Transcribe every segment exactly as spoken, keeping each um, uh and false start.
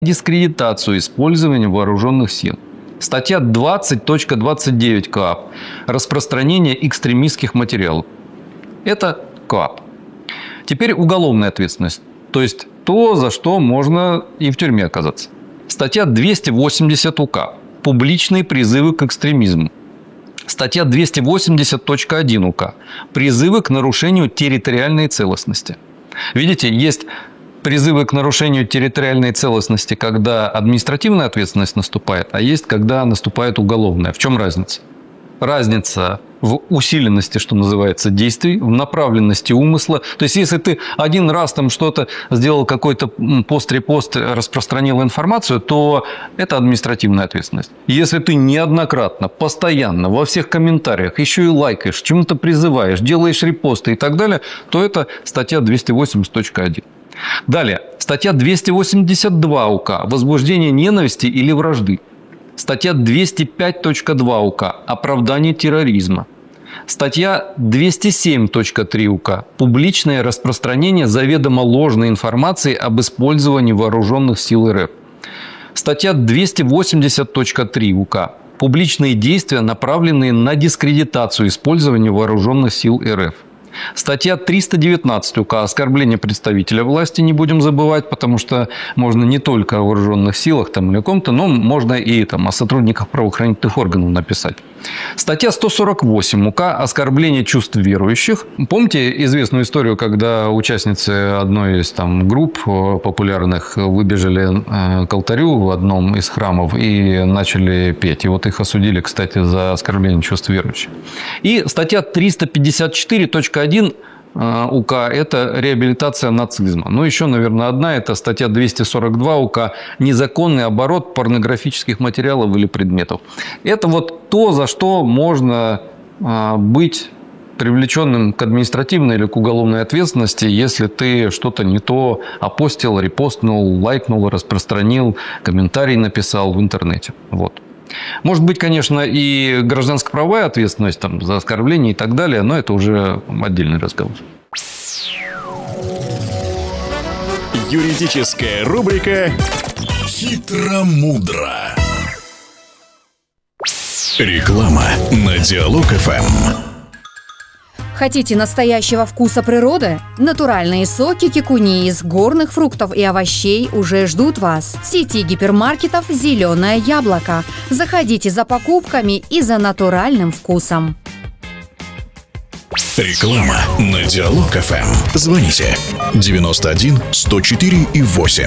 дискредитацию использования вооруженных сил. Статья двадцать точка двадцать девять КоАП. Распространение экстремистских материалов. Это КоАП. Теперь уголовная ответственность. То есть то, за что можно и в тюрьме оказаться. Статья двести восемьдесят УК. Публичные призывы к экстремизму. Статья двести восемьдесят точка один УК. Призывы к нарушению территориальной целостности. Видите, есть призывы к нарушению территориальной целостности, когда административная ответственность наступает, а есть, когда наступает уголовная. В чем разница? Разница в усиленности, что называется, действий, в направленности умысла. То есть, если ты один раз там что-то сделал, какой-то пост-репост, распространил информацию, то это административная ответственность. Если ты неоднократно, постоянно, во всех комментариях еще и лайкаешь, чему-то призываешь, делаешь репосты и так далее, то это статья двести восемьдесят точка один. Далее, статья двести восемьдесят два УК. Возбуждение ненависти или вражды. Статья двести пять точка два УК. Оправдание терроризма. Статья двести семь точка три УК. Публичное распространение заведомо ложной информации об использовании вооруженных сил РФ. Статья двести восемьдесят точка три УК. Публичные действия, направленные на дискредитацию использования вооруженных сил РФ. Статья триста девятнадцать УК. Оскорбление представителя власти не будем забывать, потому что можно не только о вооруженных силах там, или о ком-то, но можно и там, о сотрудниках правоохранительных органов написать. Статья сто сорок восемь УК. Оскорбление чувств верующих. Помните известную историю, когда участницы одной из там, групп популярных выбежали к алтарю в одном из храмов и начали петь. И вот их осудили, кстати, за оскорбление чувств верующих. И статья триста пятьдесят четыре точка один УК – это реабилитация нацизма. Ну, еще, наверное, одна – это статья двести сорок два УК – незаконный оборот порнографических материалов или предметов. Это вот то, за что можно быть привлеченным к административной или к уголовной ответственности, если ты что-то не то опостил, репостнул, лайкнул, распространил, комментарий написал в интернете. Вот. Может быть, конечно, и гражданско-правовая ответственность там, за оскорбление и так далее, но это уже отдельный разговор. Юридическая рубрика «Хитро-мудро». Реклама на Диалог-ФМ. Хотите настоящего вкуса природы? Натуральные соки кикуни из горных фруктов и овощей уже ждут вас. В сети гипермаркетов «Зеленое яблоко». Заходите за покупками и за натуральным вкусом. Реклама на Диалог-ФМ. Звоните девяносто один сто четыре и восемь.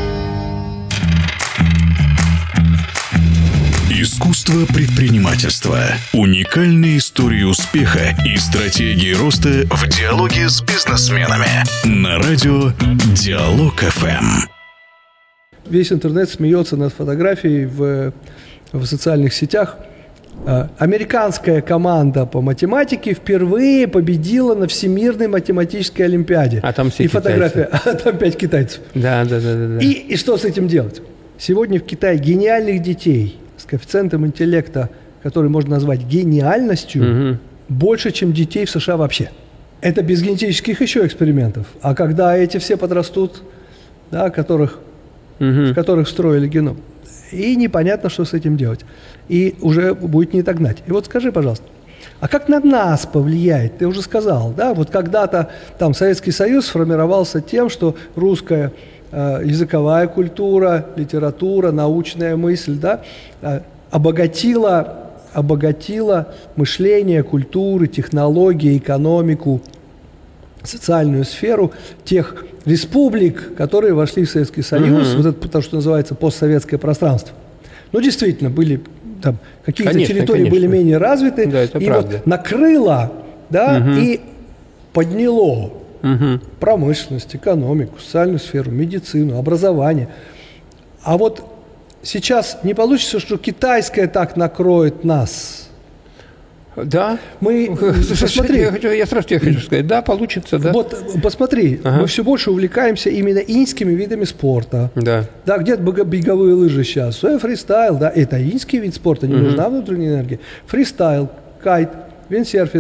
Искусство предпринимательства. Уникальные истории успеха и стратегии роста в диалоге с бизнесменами. На радио Диалог-ФМ. Весь интернет смеется над фотографией в, в социальных сетях. Американская команда по математике впервые победила на Всемирной математической олимпиаде. А там все и китайцы. Фотография, а там пять китайцев. Да, да, да, да, да. И, и что с этим делать? Сегодня в Китае гениальных детей с коэффициентом интеллекта, который можно назвать гениальностью, угу. больше, чем детей в США вообще. Это без генетических еще экспериментов. А когда эти все подрастут, да, которых, угу. в которых встроили геном, и непонятно, что с этим делать. И уже будет не догнать. И вот скажи, пожалуйста, а как на нас повлияет? Ты уже сказал, да, вот когда-то там Советский Союз сформировался тем, что русская языковая культура, литература, научная мысль, да, обогатила, обогатила мышление, культуры, технологии, экономику, социальную сферу тех республик, которые вошли в Советский Союз, угу. вот это то, что называется постсоветское пространство. Ну, действительно, были там какие-то конечно, территории конечно. были менее развиты, да, это и правда. вот накрыло, да, угу. и подняло. Угу. Промышленность, экономику, социальную сферу, медицину, образование. А вот сейчас не получится, что китайская так накроет нас. Да. Мы, посмотри. Я, хочу, я сразу тебе хочу сказать, да, получится, да. Вот, посмотри, ага. мы все больше увлекаемся именно иньскими видами спорта. Да. Да, где-то беговые лыжи сейчас, фристайл, да, это иньский вид спорта, не угу. нужна внутренняя энергия. Фристайл, кайт, виндсерфинг,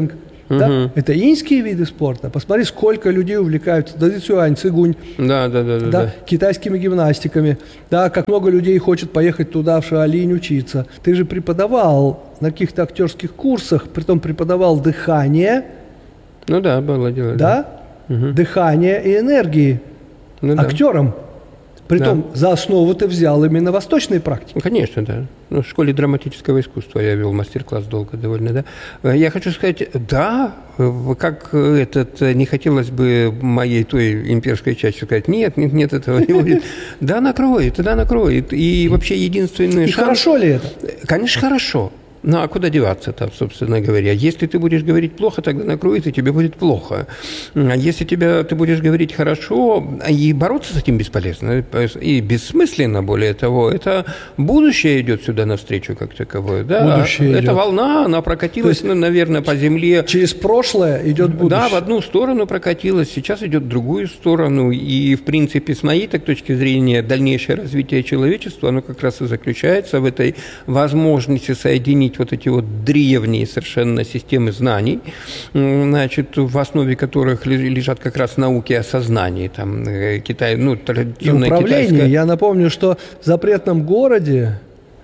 Угу. Да? Это иньские виды спорта. Посмотри, сколько людей увлекаются дадзюань, цигунь, Да, да, да, да, да, да. китайскими гимнастиками. Да, как много людей хочет поехать туда, в Шаолинь, учиться. Ты же преподавал на каких-то актерских курсах, притом преподавал дыхание, Ну да, было дело. да, Угу. дыхание и энергии Ну, да. актерам. Притом за основу ты взял именно восточные практики. Ну, конечно, да. Ну, в школе драматического искусства я вел мастер-класс долго довольно, да. Я хочу сказать, да, как этот, не хотелось бы моей той имперской части сказать, нет, нет, нет, этого не будет. Да, накроет, да, накроет. И вообще единственный И шанс... хорошо ли это? Конечно, хорошо. Ну, а куда деваться-то, собственно говоря? Если ты будешь говорить плохо, тогда накроет, и тебе будет плохо. А если тебя, ты будешь говорить хорошо, и бороться с этим бесполезно, и бессмысленно, более того, это будущее идет сюда навстречу как таковое. Да? Будущее Эта идет. волна, она прокатилась, То есть ну, наверное, по земле. Через прошлое идет будущее. Да, в одну сторону прокатилась, сейчас идет в другую сторону. И, в принципе, с моей так, точки зрения, дальнейшее развитие человечества, оно как раз и заключается в этой возможности соединить вот эти вот древние совершенно системы знаний, значит, в основе которых лежат как раз науки о сознании, там, Китай, ну, традиционное Управление. китайское. Я напомню, что в запретном городе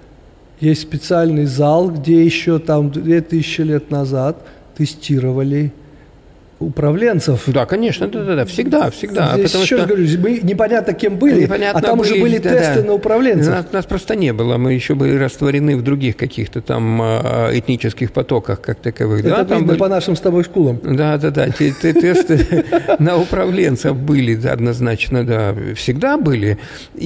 есть специальный зал, где еще там две тысячи лет назад тестировали управленцев. Да, конечно, да, да, да, всегда, всегда. Здесь Потому еще раз что... говорю, мы непонятно кем были, Непонятно а там уже были да, тесты да. на управленцев. Нас, нас просто не было, мы еще были растворены в других каких-то там этнических потоках как таковых. Это да, там видно были... по нашим с тобой школам. Да, да, да, те, те тесты на управленцев были, да, однозначно, да, всегда были.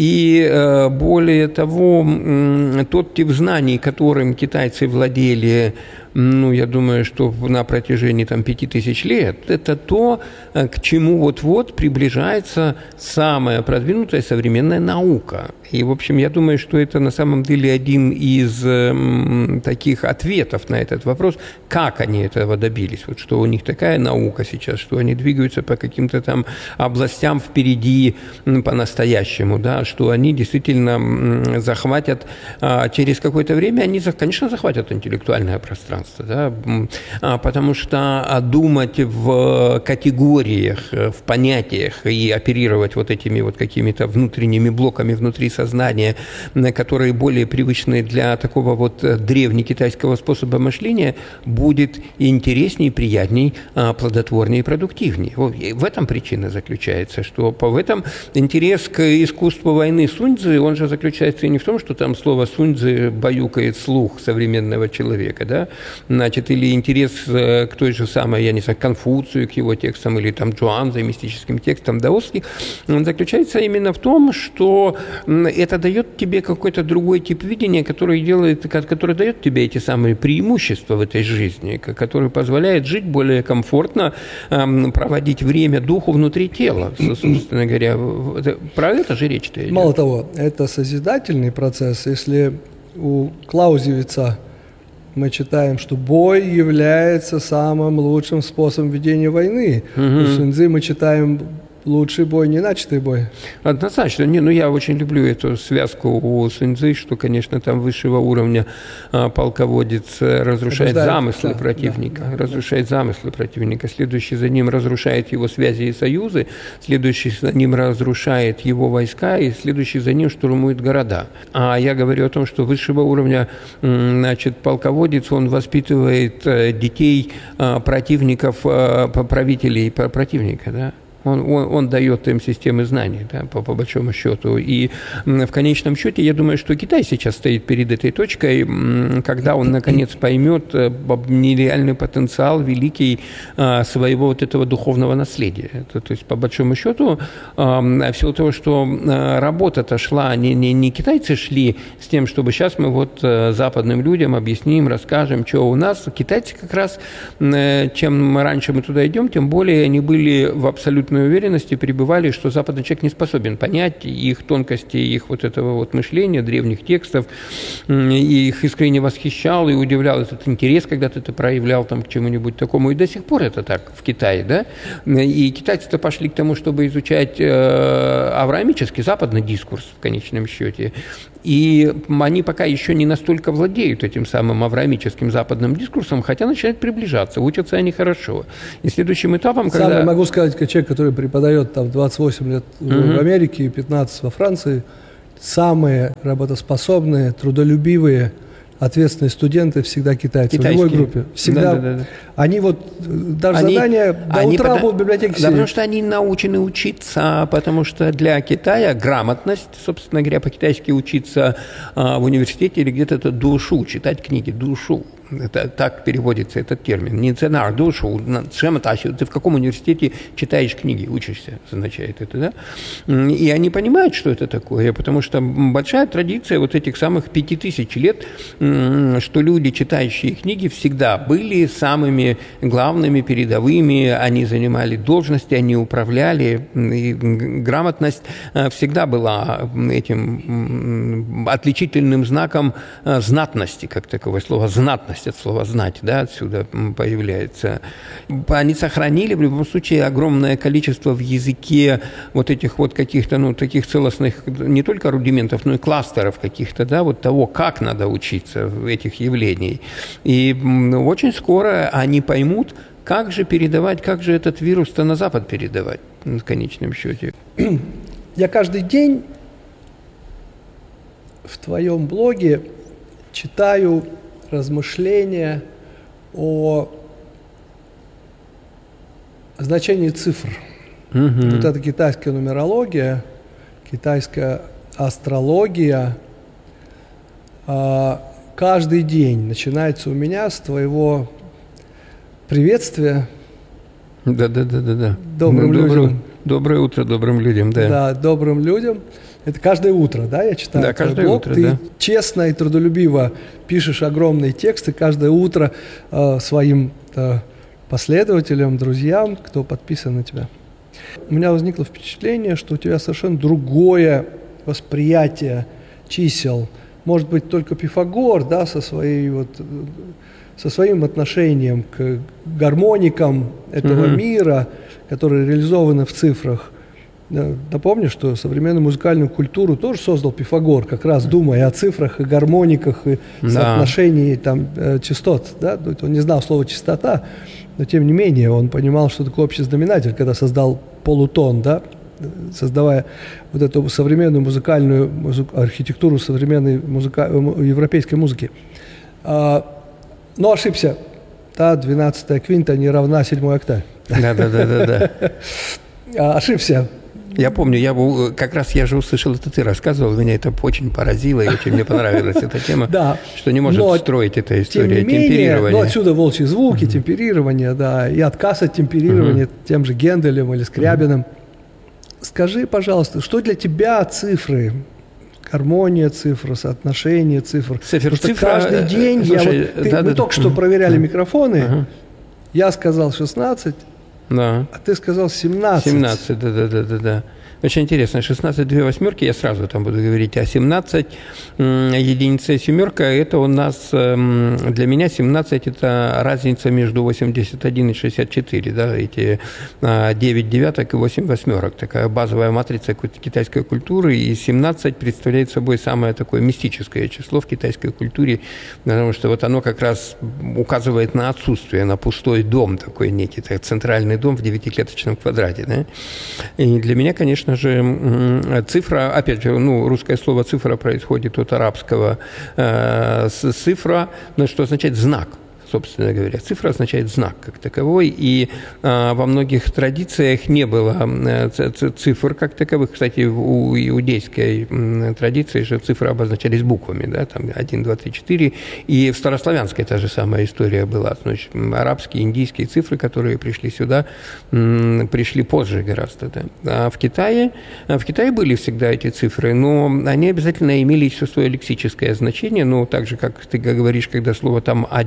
И э, более того, м, тот тип знаний, которым китайцы владели, ну, я думаю, что на протяжении там пяти тысяч лет, это то, к чему вот-вот приближается самая продвинутая современная наука. И, в общем, я думаю, что это на самом деле один из м, таких ответов на этот вопрос, как они этого добились, вот что у них такая наука сейчас, что они двигаются по каким-то там областям впереди м, по-настоящему, да, что они действительно м, захватят, а, через какое-то время они, конечно, захватят интеллектуальное пространство. Да, потому что думать в категориях, в понятиях и оперировать вот этими вот какими-то внутренними блоками внутри сознания, которые более привычны для такого вот древнекитайского способа мышления, будет интереснее, приятней, плодотворнее и продуктивнее. В этом причина заключается, что в этом интерес к искусству войны Суньцзы, он же заключается и не в том, что там слово Суньцзы баюкает слух современного человека, да, значит, или интерес к той же самой, я не знаю, Конфуцию, к его текстам, или там Джуанзе, мистическим текстам даосских, он заключается именно в том, что это дает тебе какой-то другой тип видения, который делает, который дает тебе эти самые преимущества в этой жизни, который позволяет жить более комфортно, проводить время духу внутри тела, собственно говоря. Про это же речь-то идет. Мало того, это созидательный процесс. Если у Клаузевица мы читаем, что бой является самым лучшим способом ведения войны. Угу. У Суньцзы мы читаем лучший бой, не начатый бой. Однозначно. Не, ну я очень люблю эту связку у Суньцзы, что, конечно, там высшего уровня а, полководец разрушает Побеждает, замыслы да, противника, да, да, разрушает да. замыслы противника. Следующий за ним разрушает его связи и союзы, следующий за ним разрушает его войска, и следующий за ним штурмует города. А я говорю о том, что высшего уровня, значит, полководец, он воспитывает детей противников, правителей противника, да. Он, он, он дает им системы знаний, да, по, по большому счету. И в конечном счете, я думаю, что Китай сейчас стоит перед этой точкой, когда он, наконец, поймет нереальный потенциал великий своего вот этого духовного наследия. Это, то есть, по большому счету, в силу того, что работа-то шла, не, не, не китайцы шли с тем, чтобы сейчас мы вот западным людям объясним, расскажем, что у нас. Китайцы как раз, чем раньше мы туда идем, тем более они были в абсолютно абсолютной уверенности пребывали, что западный человек не способен понять их тонкости, их вот этого вот мышления, древних текстов, и их искренне восхищал и удивлял этот интерес, когда ты это проявлял там к чему-нибудь такому. И до сих пор это так в Китае, да? И китайцы-то пошли к тому, чтобы изучать э, авраамический, западный дискурс в конечном счете. И они пока еще не настолько владеют этим самым авраамическим западным дискурсом, хотя начинают приближаться, учатся они хорошо. И следующим этапом, когда... Сам я могу сказать, как человек, который преподает там двадцать восемь лет mm-hmm. в Америке и пятнадцать во Франции, самые работоспособные, трудолюбивые, ответственные студенты всегда китайцы. Китайские. В любой группе. Всегда. Да, да, да. Они вот даже они, задания до они утра будут в библиотеке сидеть. Да, потому что они научены учиться, потому что для Китая грамотность, собственно говоря, по-китайски учиться а, в университете или где-то это душу, читать книги, душу. Это, так переводится этот термин. Не ценар, душу, ты в каком университете читаешь книги, учишься, означает это, да? И они понимают, что это такое, потому что большая традиция вот этих самых пяти тысяч лет, что люди, читающие книги, всегда были самыми главными, передовыми, они занимали должности, они управляли, и грамотность всегда была этим отличительным знаком знатности, как таковое слово «знатность». От слова «знать», да, отсюда появляется. Они сохранили в любом случае огромное количество в языке вот этих вот каких-то, ну, таких целостных не только рудиментов, но и кластеров каких-то, да, вот того, как надо учиться этих явлений. И очень скоро они поймут, как же передавать, как же этот вирус-то на Запад передавать в конечном счете. Я каждый день в твоем блоге читаю размышления о значении цифр. Угу. Вот это китайская нумерология, китайская астрология. Каждый день начинается у меня с твоего приветствия. Да, да, да, да, да. Добрым ну, людям. Доброе, доброе утро добрым людям, да. Да, добрым людям. Это каждое утро, да, я читаю да, твой каждое блог. Утро, ты да. честно и трудолюбиво пишешь огромные тексты каждое утро э, своим э, последователям, друзьям, кто подписан на тебя. У меня возникло впечатление, что у тебя совершенно другое восприятие чисел. Может быть, только Пифагор, да, со своей вот, со своим отношением к гармоникам этого mm-hmm. мира, которые реализованы в цифрах. Напомню, что современную музыкальную культуру тоже создал Пифагор, как раз думая о цифрах и гармониках и да. соотношении там, частот. Да? Он не знал слова «частота», но тем не менее он понимал, что такое общий знаменатель, когда создал полутон, да? Создавая вот эту современную музыкальную музыку, архитектуру современной музыка, европейской музыки. А, но ошибся. Да, двенадцатая квинта не равна седьмой октаве. Да-да-да. Ошибся. Я помню, я был, как раз я же услышал, это ты рассказывал, меня это очень поразило, и очень мне понравилась эта тема, да, что не может но, строить эта история тем не менее, темперирования. Ну, отсюда волчьи звуки, uh-huh. темперирование, да, и отказ от темперирования uh-huh. тем же Генделем или Скрябиным. Uh-huh. Скажи, пожалуйста, что для тебя цифры? Гармония цифр, соотношение цифр. Цифр, цифра, каждый день, слушай, я вот, ты, да, мы да, только да. что проверяли uh-huh. микрофоны, uh-huh. я сказал шестнадцать, да. а ты сказал семнадцать. семнадцать, да-да-да-да. Очень интересно, шестнадцать две восьмерки, я сразу там буду говорить, а семнадцать единица семерка, это у нас, для меня семнадцать это разница между восемьдесят один и шестьдесят четыре, да, эти девять девяток и восемь восьмерок, такая базовая матрица китайской культуры, и семнадцать представляет собой самое такое мистическое число в китайской культуре, потому что вот оно как раз указывает на отсутствие, на пустой дом такой некий, так, центральный дом в девятиклеточном квадрате, да, и для меня, конечно, же, цифра, опять же, ну, русское слово «цифра» происходит от арабского э, цифра, но что означает «знак». Собственно говоря, цифра означает знак как таковой, и а, во многих традициях не было а, цифр как таковых. Кстати, у иудейской м, традиции же цифры обозначались буквами, да, там один, два, три, четыре, и в старославянской та же самая история была. Значит, арабские, индийские цифры, которые пришли сюда, м, пришли позже гораздо. Да. А в Китае, в Китае были всегда эти цифры, но они обязательно имели еще свое лексическое значение, но так же, как ты говоришь, когда слово там «один»,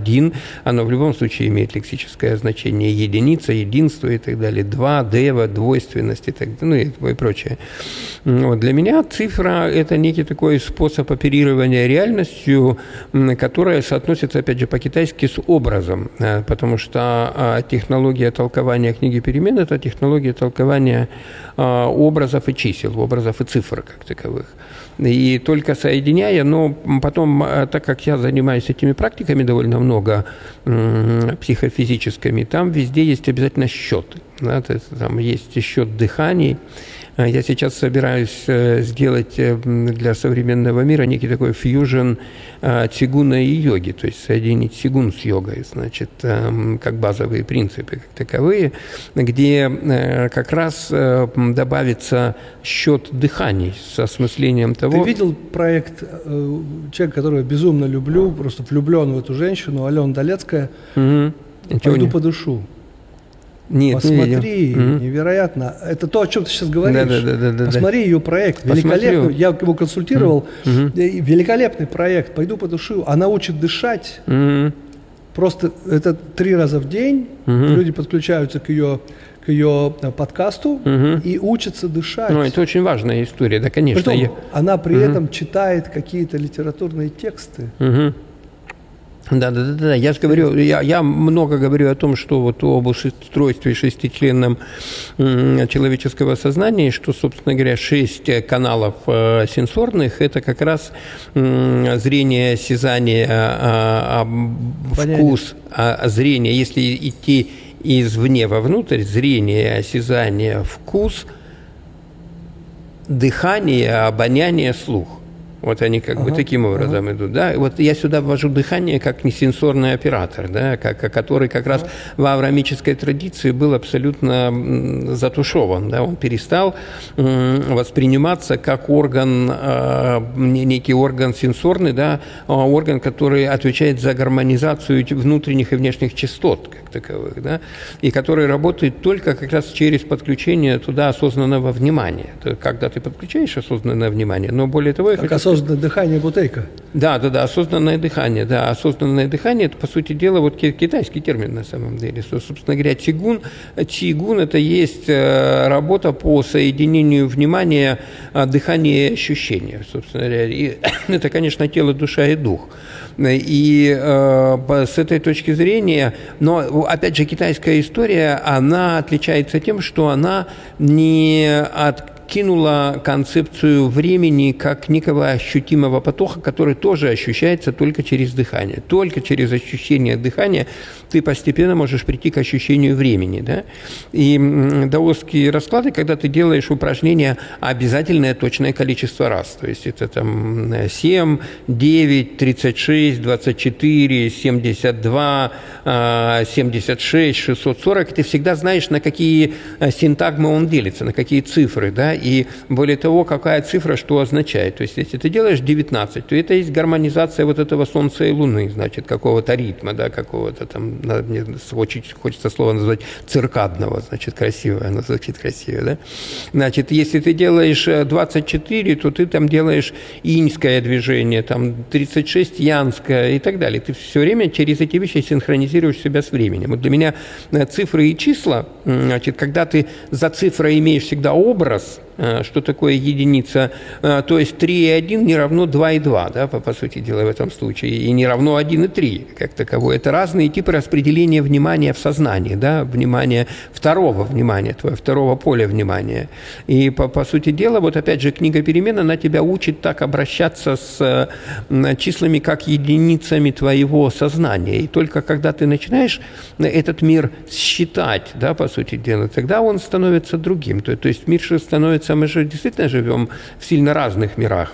оно в любом случае имеет лексическое значение: единица, единство и так далее, два, дева, двойственность и так далее, ну и, и прочее. Вот. Для меня цифра – это некий такой способ оперирования реальностью, которая соотносится, опять же, по-китайски с образом, потому что технология толкования книги перемен – это технология толкования образов и чисел, образов и цифр как таковых. И только соединяя, но потом, так как я занимаюсь этими практиками довольно много, психофизическими, там везде есть обязательно счеты. Да, там есть счет дыханий. Я сейчас собираюсь сделать для современного мира некий такой фьюжн цигуна и йоги, то есть соединить цигун с йогой, значит, как базовые принципы, как таковые, где как раз добавится счет дыханий с осмыслением того... Ты видел проект человека, которого я безумно люблю, просто влюблен в эту женщину, Алена Долецкая, угу. «Пойду подышу». Нет, посмотри, не невероятно. Это то, о чем ты сейчас говоришь. Да, да, да, да, посмотри да. ее проект. Великолепный. Я его консультировал. Mm-hmm. Великолепный проект. «Пойду подышу». Она учит дышать. Mm-hmm. Просто это три раза в день. Mm-hmm. Люди подключаются к ее, к ее подкасту mm-hmm. и учатся дышать. Ну, это очень важная история, да, конечно. Притом, я... она при mm-hmm. этом читает какие-то литературные тексты. Mm-hmm. Да, да, да, да. Я же говорю, я, я много говорю о том, что вот об устройстве шестичленном человеческого сознания, что, собственно говоря, шесть каналов сенсорных – это как раз зрение, осязание, вкус, зрение. Если идти извне вовнутрь, зрение, осязание, вкус, дыхание, обоняние, слух. Вот они как ага, бы таким образом ага. идут. Да? Вот я сюда ввожу дыхание как несенсорный оператор, да? как, который как раз ага. в авраамической традиции был абсолютно затушеван. Да? Он перестал восприниматься как орган, некий орган сенсорный, да? Орган, который отвечает за гармонизацию внутренних и внешних частот как таковых, да? И который работает только как раз через подключение туда осознанного внимания. Когда ты подключаешь осознанное внимание, но более того... я как хочу... Осознанное дыхание Бутейко. Да, да, да, осознанное дыхание, да, осознанное дыхание, это, по сути дела, вот китайский термин на самом деле, что, собственно говоря, цигун, цигун – это есть работа по соединению внимания, дыхания и ощущения, собственно говоря, и это, конечно, тело, душа и дух. И э, с этой точки зрения, но, опять же, китайская история, она отличается тем, что она не откинула концепцию времени как некого ощутимого потока, который тоже ощущается только через дыхание. Только через ощущение дыхания ты постепенно можешь прийти к ощущению времени. Да? И даосские расклады, когда ты делаешь упражнения, обязательное точное количество раз. То есть это там семь, девять, тридцать шесть, двадцать четыре, семьдесят два, семьдесят шесть, шестьсот сорок. Ты всегда знаешь, на какие синтагмы он делится, на какие цифры. Да? И более того, какая цифра что означает. То есть если ты делаешь девятнадцать, то это есть гармонизация вот этого Солнца и Луны, значит, какого-то ритма, да, какого-то там, мне очень хочется слово назвать циркадного, значит, красивое, оно звучит красиво, да. Значит, если ты делаешь двадцать четыре, то ты там делаешь иньское движение, там тридцать шесть янское и так далее. Ты все время через эти вещи синхронизируешь себя с временем. Вот для меня цифры и числа, значит, когда ты за цифрой имеешь всегда образ, что такое единица, то есть три и один не равно два и два, да, по, по сути дела в этом случае, и не равно один и три, как таковое. Это разные типы распределения внимания в сознании, да, внимания второго внимания, твоего второго поля внимания. И по, по сути дела, вот опять же, книга перемен, она тебя учит так обращаться с числами как единицами твоего сознания. И только когда ты начинаешь этот мир считать, да, по сути дела, тогда он становится другим. То, то есть мир становится, мы же действительно живем в сильно разных мирах.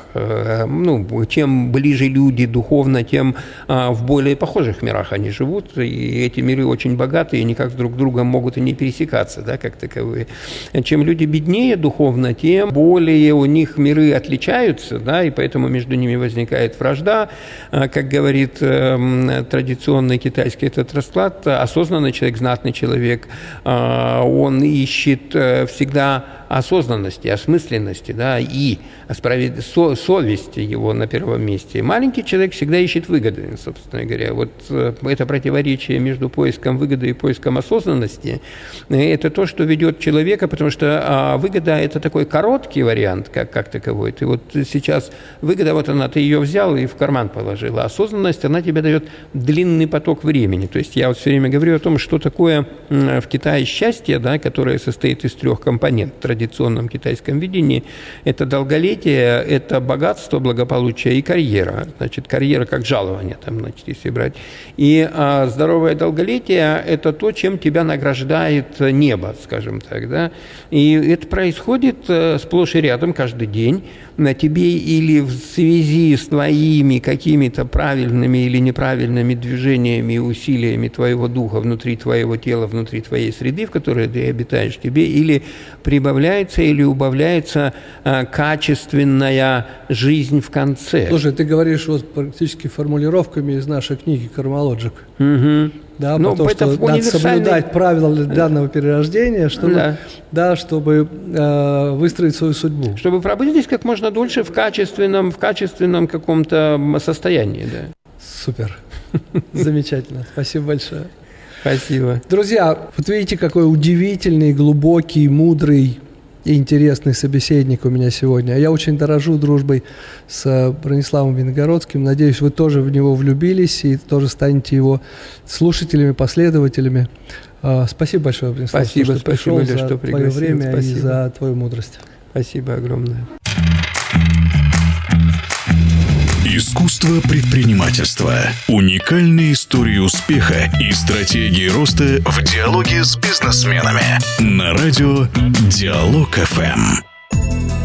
Ну, чем ближе люди духовно, тем в более похожих мирах они живут. И эти миры очень богатые, и никак друг с другом могут и не пересекаться, да, как таковые. Чем люди беднее духовно, тем более у них миры отличаются, да, и поэтому между ними возникает вражда. Как говорит традиционный китайский этот расклад, осознанный человек, знатный человек, он ищет всегда осознанности, ценности, осмысленности, да, и справед... со... совести его на первом месте. Маленький человек всегда ищет выгоды, собственно говоря. Вот это противоречие между поиском выгоды и поиском осознанности, это то, что ведет человека, потому что выгода – это такой короткий вариант, как, как таковой. Ты вот сейчас выгода, вот она, ты ее взял и в карман положил. А осознанность, она тебе дает длинный поток времени. То есть я вот все время говорю о том, что такое в Китае счастье, да, которое состоит из трех компонентов в традиционном китайском видении. Это долголетие, это богатство, благополучие и карьера. Значит, карьера как жалование, там, значит, если брать. И а, здоровое долголетие – это то, чем тебя награждает небо, скажем так. Да? И это происходит сплошь и рядом каждый день. На тебе или в связи с твоими какими-то правильными или неправильными движениями и усилиями твоего духа внутри твоего тела, внутри твоей среды, в которой ты обитаешь, тебе или прибавляется, или убавляется а, качественная жизнь в конце. Слушай, ты говоришь вот практически формулировками из нашей книги «Кармалоджик». Угу. Да, ну, потому что надо соблюдать правила данного перерождения, чтобы, да. Да, чтобы э, выстроить свою судьбу. Чтобы пробыть здесь как можно дольше в качественном, в качественном каком-то состоянии. Да. Супер. Замечательно. Спасибо большое. Спасибо. Друзья, вот видите, какой удивительный, глубокий, мудрый и интересный собеседник у меня сегодня. Я очень дорожу дружбой с Брониславом Виногородским. Надеюсь, вы тоже в него влюбились и тоже станете его слушателями, последователями. Спасибо большое, Бронислав, спасибо, что спасибо, пришел, за что твое время спасибо. И за твою мудрость. Спасибо огромное. Искусство предпринимательства. Уникальные истории успеха и стратегии роста в диалоге с бизнесменами. На радио Диалог эф эм.